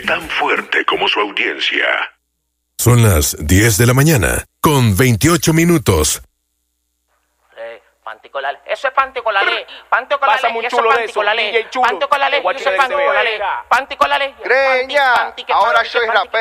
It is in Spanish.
tan fuerte como su audiencia. Son las 10 de la mañana, con 28 minutos. Panticolale. Eso es panticolale. Panticolale. Pásame un chulo de eso, DJ chulo. Panticolale. Eso es panticolale. Panticolale. Greña, ahora soy rapero.